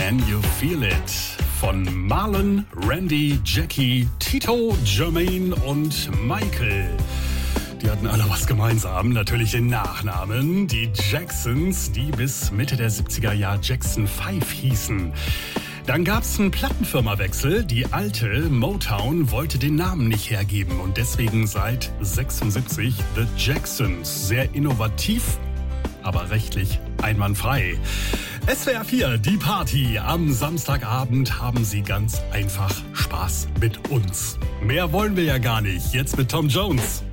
Can You Feel It? Von Marlon, Randy, Jackie, Tito, Jermaine und Michael. Die hatten alle was gemeinsam, natürlich den Nachnamen. Die Jacksons, die bis Mitte der 70er Jahre Jackson 5 hießen. Dann gab es einen Plattenfirmawechsel. Die alte Motown wollte den Namen nicht hergeben und deswegen seit 76 The Jacksons. Sehr innovativ, aber rechtlich einwandfrei. SWR 4, die Party. Am Samstagabend haben Sie ganz einfach Spaß mit uns. Mehr wollen wir ja gar nicht. Jetzt mit Tom Jones.